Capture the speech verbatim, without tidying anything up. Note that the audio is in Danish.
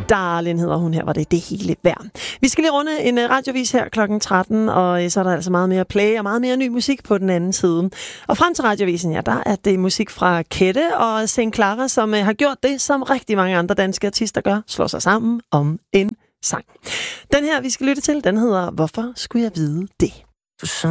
Darlin hedder hun, her var det det hele værd. Vi skal lige runde en radiovis her klokken tretten, og så er der altså meget mere play og meget mere ny musik på den anden side. Og frem til radiovisen, ja, der er det musik fra Kette og Saint Clara, som har gjort det, som rigtig mange andre danske artister gør, slår sig sammen om en sang. Den her, vi skal lytte til, den hedder Hvorfor skulle jeg vide det?